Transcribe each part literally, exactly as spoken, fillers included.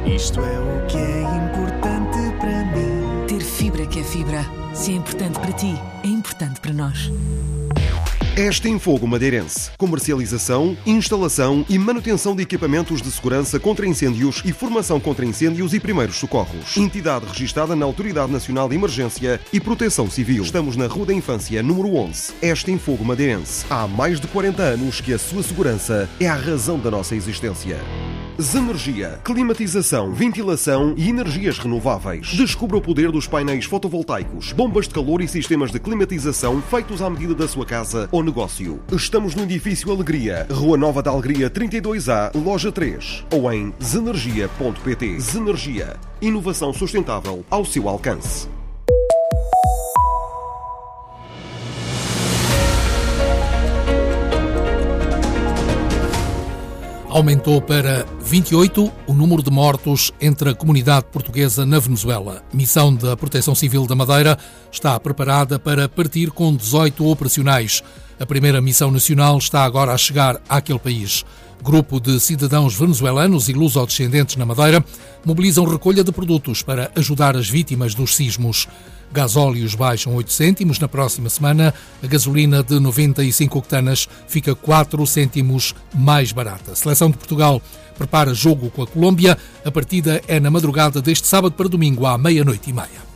Isto é o que é importante para mim. Ter fibra que é fibra. Se é importante para ti, é importante para nós. Extinfogo Madeirense. Comercialização, instalação e manutenção de equipamentos de segurança contra incêndios e formação contra incêndios e primeiros socorros. Entidade registada na Autoridade Nacional de Emergência e Proteção Civil. Estamos na Rua da Infância, número onze. Extinfogo Madeirense. Há mais de quarenta anos que a sua segurança é a razão da nossa existência. Zenergia, climatização, ventilação e energias renováveis. Descubra o poder dos painéis fotovoltaicos, bombas de calor e sistemas de climatização feitos à medida da sua casa ou negócio. Estamos no edifício Alegria, Rua Nova da Alegria trinta e dois A, Loja três, ou em zenergia ponto pt. Zenergia, inovação sustentável ao seu alcance. Aumentou para vinte e oito o número de mortos entre a comunidade portuguesa na Venezuela. A missão da Proteção Civil da Madeira está preparada para partir com dezoito operacionais. A primeira missão nacional está agora a chegar àquele país. Grupo de cidadãos venezuelanos e luso-descendentes na Madeira mobilizam recolha de produtos para ajudar as vítimas dos sismos. Gasóleos baixam oito cêntimos na próxima semana. A gasolina de noventa e cinco octanas fica quatro cêntimos mais barata. A Seleção de Portugal prepara jogo com a Colômbia. A partida é na madrugada deste sábado para domingo, à meia-noite e meia.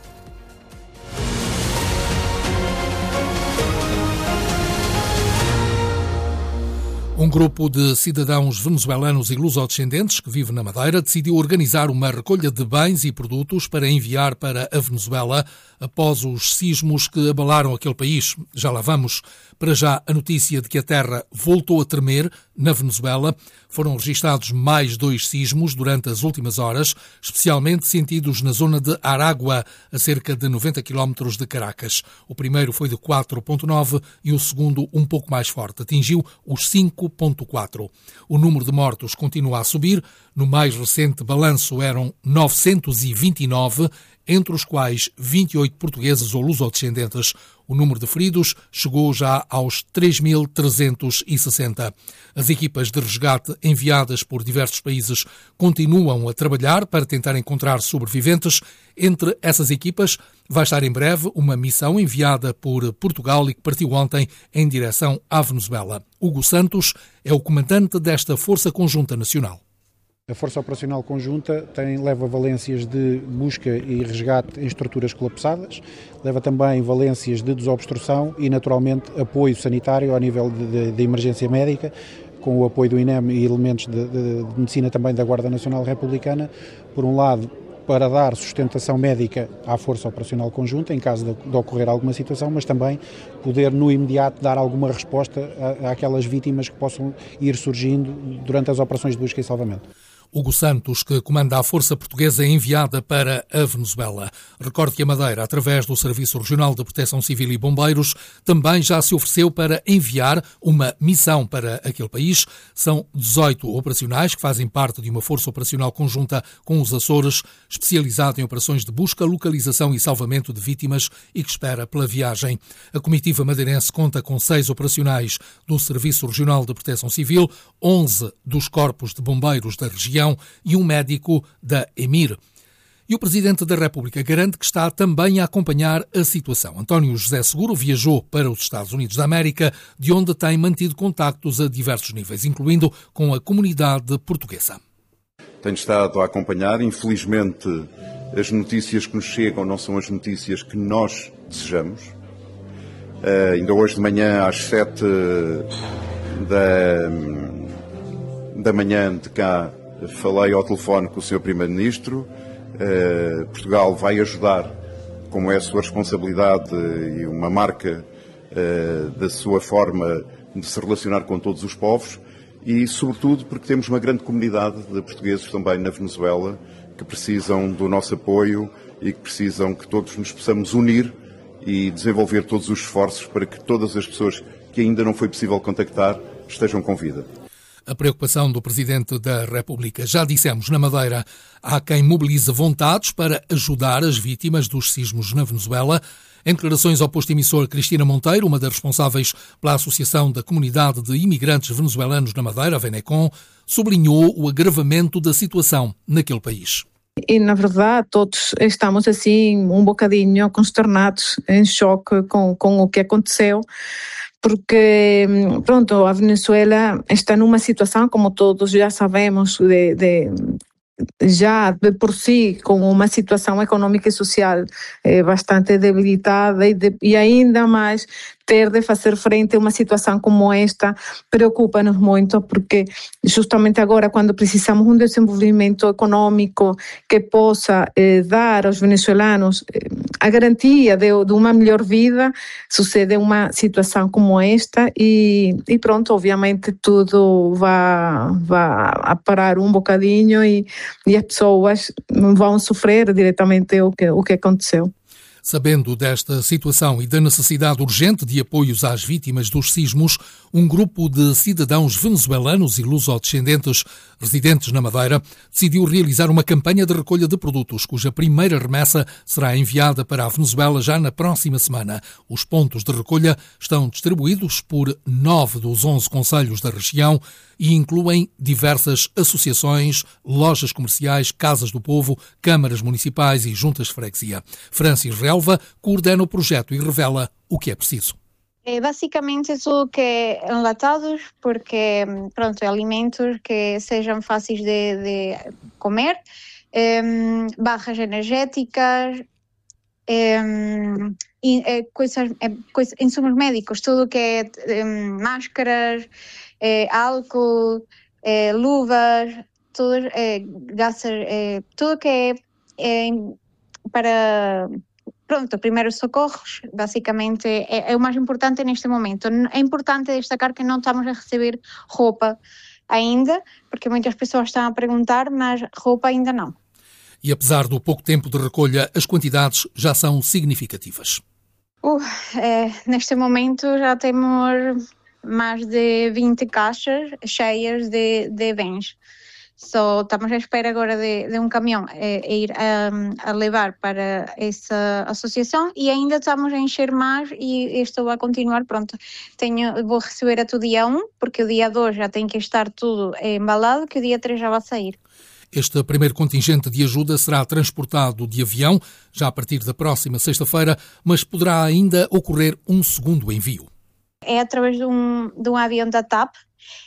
Um grupo de cidadãos venezuelanos e luso-descendentes que vive na Madeira decidiu organizar uma recolha de bens e produtos para enviar para a Venezuela após os sismos que abalaram aquele país. Já lá vamos. Para já, a notícia de que a terra voltou a tremer na Venezuela. Foram registados mais dois sismos durante as últimas horas, especialmente sentidos na zona de Aragua, a cerca de noventa quilómetros de Caracas. O primeiro foi de quatro ponto nove e o segundo um pouco mais forte. Atingiu os cinco ponto quatro. O número de mortos continua a subir. No mais recente balanço eram novecentos e vinte e nove, entre os quais vinte e oito portugueses ou luso-descendentes. O número de feridos chegou já aos três mil trezentos e sessenta. As equipas de resgate enviadas por diversos países continuam a trabalhar para tentar encontrar sobreviventes. Entre essas equipas vai estar em breve uma missão enviada por Portugal e que partiu ontem em direção à Venezuela. Hugo Santos é o comandante desta Força Conjunta Nacional. A Força Operacional Conjunta tem, leva valências de busca e resgate em estruturas colapsadas, leva também valências de desobstrução e, naturalmente, apoio sanitário ao nível de, de, de emergência médica, com o apoio do I N E M e elementos de, de, de medicina também da Guarda Nacional Republicana, por um lado, para dar sustentação médica à Força Operacional Conjunta, em caso de, de ocorrer alguma situação, mas também poder, no imediato, dar alguma resposta à, àquelas vítimas que possam ir surgindo durante as operações de busca e salvamento. Hugo Santos, que comanda a força portuguesa enviada para a Venezuela. Recorde que a Madeira, através do Serviço Regional de Proteção Civil e Bombeiros, também já se ofereceu para enviar uma missão para aquele país. São dezoito operacionais que fazem parte de uma força operacional conjunta com os Açores, especializada em operações de busca, localização e salvamento de vítimas e que espera pela viagem. A comitiva madeirense conta com seis operacionais do Serviço Regional de Proteção Civil, onze dos corpos de bombeiros da região e um médico da EMIR. E o Presidente da República garante que está também a acompanhar a situação. António José Seguro viajou para os Estados Unidos da América, de onde tem mantido contactos a diversos níveis, incluindo com a comunidade portuguesa. Tenho estado a acompanhar, infelizmente as notícias que nos chegam não são as notícias que nós desejamos. Uh, ainda hoje de manhã às sete da, da manhã de cá falei ao telefone com o senhor Primeiro-Ministro. Uh, Portugal vai ajudar, como é a sua responsabilidade e uma marca uh, da sua forma de se relacionar com todos os povos e, sobretudo, porque temos uma grande comunidade de portugueses também na Venezuela que precisam do nosso apoio e que precisam que todos nos possamos unir e desenvolver todos os esforços para que todas as pessoas que ainda não foi possível contactar estejam com vida. a preocupação do Presidente da República. Já dissemos, na Madeira, há quem mobilize vontades para ajudar as vítimas dos sismos na Venezuela. Em declarações ao posto emissor, Cristina Monteiro, uma das responsáveis pela Associação da Comunidade de Imigrantes Venezuelanos na Madeira, a Venecom, sublinhou o agravamento da situação naquele país. E, na verdade, todos estamos assim um bocadinho consternados, em choque com, com o que aconteceu, porque, pronto, a Venezuela está numa situação, como todos já sabemos, de, de já de por si com uma situação econômica e social eh, bastante debilitada e, de, e ainda mais ter de fazer frente a uma situação como esta preocupa-nos muito, porque justamente agora, quando precisamos de um desenvolvimento econômico que possa eh, dar aos venezuelanos eh, a garantia de, de uma melhor vida, sucede uma situação como esta e, e pronto, obviamente tudo vai, vai a parar um bocadinho e, e as pessoas vão sofrer diretamente o que, o que aconteceu. Sabendo desta situação e da necessidade urgente de apoios às vítimas dos sismos, um grupo de cidadãos venezuelanos e lusodescendentes residentes na Madeira decidiu realizar uma campanha de recolha de produtos, cuja primeira remessa será enviada para a Venezuela já na próxima semana. Os pontos de recolha estão distribuídos por nove dos onze concelhos da região e incluem diversas associações, lojas comerciais, casas do povo, câmaras municipais e juntas de freguesia. Francis Relva coordena o projeto e revela o que é preciso. É basicamente tudo que é enlatados, porque, pronto, alimentos que sejam fáceis de, de comer, é, barras energéticas, é, é, coisas, é, coisas, insumos médicos, tudo que é, é máscaras, é, álcool, é, luvas, tudo, é, gases, é, tudo que é, é para... Pronto, primeiros socorros, basicamente, é, é o mais importante neste momento. É importante destacar que não estamos a receber roupa ainda, porque muitas pessoas estão a perguntar, mas roupa ainda não. E apesar do pouco tempo de recolha, as quantidades já são significativas. Uh, é, neste momento já temos mais de vinte caixas cheias de, de bens. So, estamos à espera agora de, de um caminhão é, é ir a, a levar para essa associação e ainda estamos a encher mais e isto vai continuar. Pronto, tenho, vou receber até o dia um, porque o dia dois já tem que estar tudo embalado, que o dia três já vai sair. Este primeiro contingente de ajuda será transportado de avião já a partir da próxima sexta-feira, mas poderá ainda ocorrer um segundo envio. É através de um, de um avião da T A P.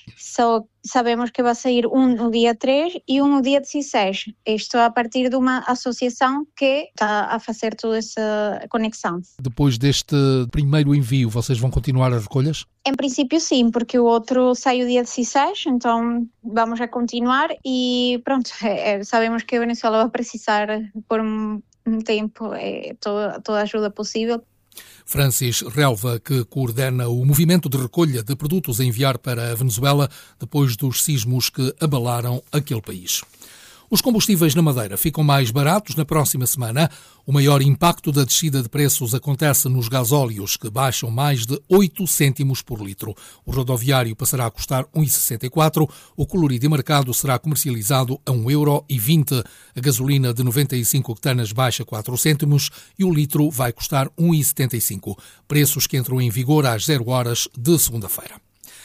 Só sabemos que vai sair um no dia três e um no dia dezesseis. Isto a partir de uma associação que está a fazer toda essa conexão. Depois deste primeiro envio, vocês vão continuar as recolhas? Em princípio sim, porque o outro sai o dia dezesseis, então vamos a continuar e pronto, é, sabemos que a Venezuela vai precisar por um, um tempo é, toda, toda a ajuda possível. Francis Relva, que coordena o movimento de recolha de produtos a enviar para a Venezuela depois dos sismos que abalaram aquele país. Os combustíveis na Madeira ficam mais baratos na próxima semana. O maior impacto da descida de preços acontece nos gasóleos, que baixam mais de oito cêntimos por litro. O rodoviário passará a custar um vírgula sessenta e quatro, o colorido e marcado será comercializado a um euro e vinte. A gasolina de noventa e cinco octanas baixa quatro cêntimos e o litro vai custar um vírgula setenta e cinco. Preços que entram em vigor às zero horas de segunda-feira.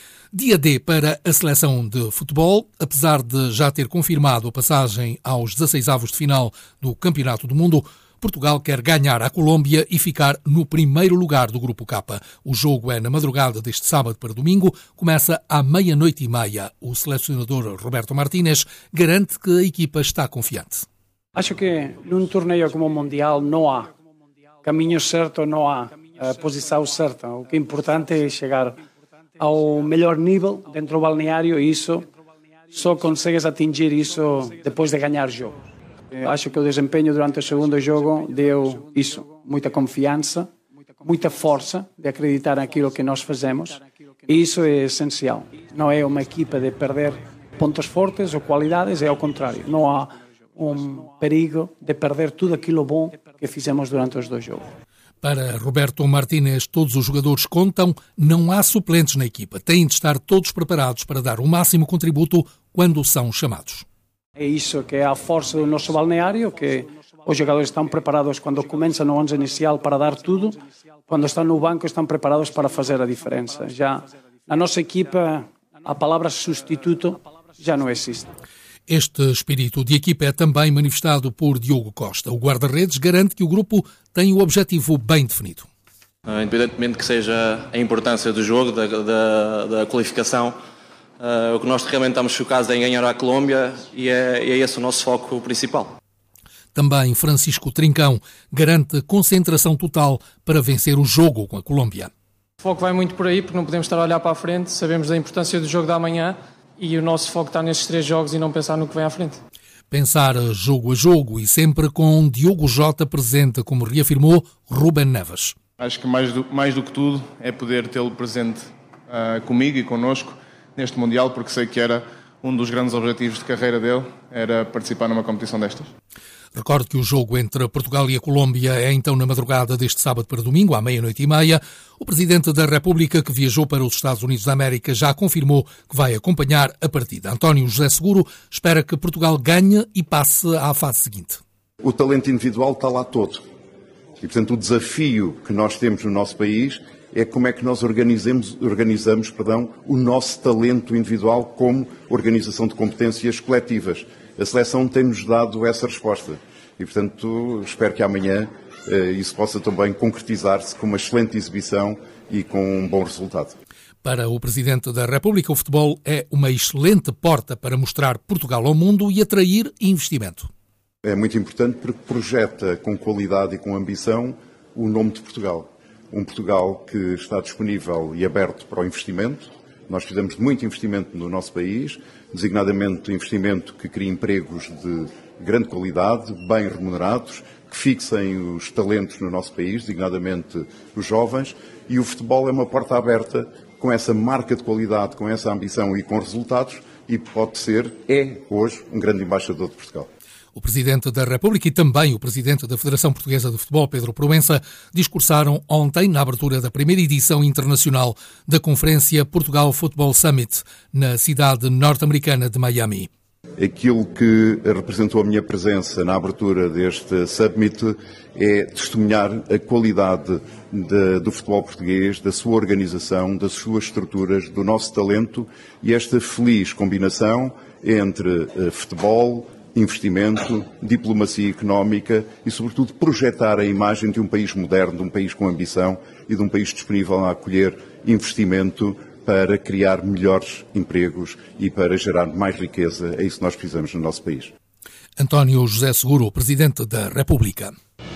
Dia D para a seleção de futebol. Apesar de já ter confirmado a passagem aos dezesseisavos de final do Campeonato do Mundo, Portugal quer ganhar à Colômbia e ficar no primeiro lugar do Grupo K. O jogo é na madrugada deste sábado para domingo, começa à meia-noite e meia. O selecionador Roberto Martínez garante que a equipa está confiante. Acho que num torneio como o Mundial não há caminho certo, não há a posição certa. O que é importante é chegar ao melhor nível dentro do balneário e isso só consegues atingir isso depois de ganhar o jogo. Acho que o desempenho durante o segundo jogo deu isso, muita confiança, muita força de acreditar naquilo que nós fazemos e isso é essencial. Não é uma equipa de perder pontos fortes ou qualidades, é ao contrário. Não há um perigo de perder tudo aquilo bom que fizemos durante os dois jogos. Para Roberto Martínez, todos os jogadores contam, não há suplentes na equipa. Têm de estar todos preparados para dar o máximo contributo quando são chamados. É isso que é a força do nosso balneário, que os jogadores estão preparados quando começam no onze inicial para dar tudo, quando estão no banco estão preparados para fazer a diferença. Já na nossa equipa, a palavra substituto já não existe. Este espírito de equipa é também manifestado por Diogo Costa. O guarda-redes garante que o grupo tem o objetivo bem definido. Independentemente que seja a importância do jogo, da, da, da qualificação, uh, o que nós realmente estamos focados é em ganhar a Colômbia e é, e é esse o nosso foco principal. Também Francisco Trincão garante concentração total para vencer o jogo com a Colômbia. O foco vai muito por aí, porque não podemos estar a olhar para a frente, sabemos da importância do jogo da amanhã e o nosso foco está nestes três jogos e não pensar no que vem à frente. Pensar jogo a jogo e sempre com Diogo Jota presente, como reafirmou Rubén Neves. Acho que mais do, mais do que tudo é poder tê-lo presente uh, comigo e connosco neste Mundial, porque sei que era um dos grandes objetivos de carreira dele, era participar numa competição destas. Recordo que o jogo entre Portugal e a Colômbia é então na madrugada deste sábado para domingo, à meia-noite e meia. O Presidente da República, que viajou para os Estados Unidos da América, já confirmou que vai acompanhar a partida. António José Seguro espera que Portugal ganhe e passe à fase seguinte. O talento individual está lá todo. E, portanto, o desafio que nós temos no nosso país é como é que nós organizamos, organizamos perdão, o nosso talento individual como organização de competências coletivas. A seleção tem-nos dado essa resposta e, portanto, espero que amanhã eh, isso possa também concretizar-se com uma excelente exibição e com um bom resultado. Para o Presidente da República, o futebol é uma excelente porta para mostrar Portugal ao mundo e atrair investimento. É muito importante porque projeta com qualidade e com ambição o nome de Portugal. Um Portugal que está disponível e aberto para o investimento. Nós fizemos muito investimento no nosso país, designadamente investimento que cria empregos de grande qualidade, bem remunerados, que fixem os talentos no nosso país, designadamente os jovens, e o futebol é uma porta aberta com essa marca de qualidade, com essa ambição e com resultados, e pode ser, é hoje, um grande embaixador de Portugal. O Presidente da República e também o Presidente da Federação Portuguesa de Futebol, Pedro Proença, discursaram ontem na abertura da primeira edição internacional da Conferência Portugal Football Summit, na cidade norte-americana de Miami. Aquilo que representou a minha presença na abertura deste Summit é testemunhar a qualidade de, do futebol português, da sua organização, das suas estruturas, do nosso talento e esta feliz combinação entre uh, futebol, investimento, diplomacia económica e, sobretudo, projetar a imagem de um país moderno, de um país com ambição e de um país disponível a acolher investimento para criar melhores empregos e para gerar mais riqueza. É isso que nós precisamos no nosso país. António José Seguro, Presidente da República.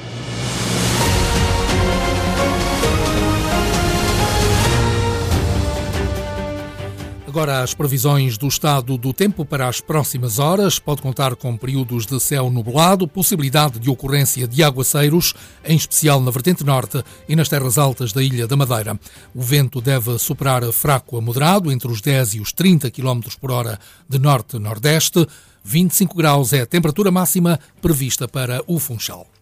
Agora as previsões do estado do tempo para as próximas horas. Pode contar com períodos de céu nublado, possibilidade de ocorrência de aguaceiros, em especial na vertente norte e nas terras altas da Ilha da Madeira. O vento deve soprar fraco a moderado, entre os dez e os trinta quilómetros por hora de norte-nordeste. vinte e cinco graus é a temperatura máxima prevista para o Funchal.